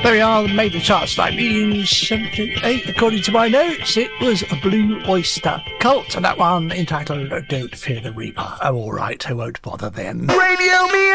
There we are, made the charts 1978. According to my notes, it was a Blue Oyster Cult, and that one entitled Don't Fear the Reaper. Oh, all right, I won't bother then. Radio Me